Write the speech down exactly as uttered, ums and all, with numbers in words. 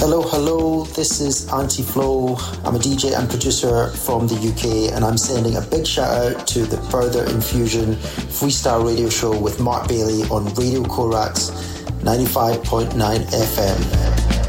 Hello, hello, this is Anti-Flow. I'm a D J and producer from the U K, and I'm sending a big shout out to the Further Infusion freestyle radio show with Mark Bailey on Radio Korax ninety-five point nine F M.